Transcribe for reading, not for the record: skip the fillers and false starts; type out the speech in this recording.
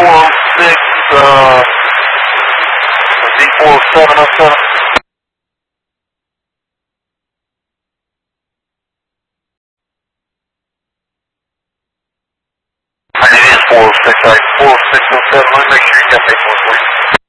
Z406, Z40707. It is 406, 40607. Let me make sure you got paperwork, please.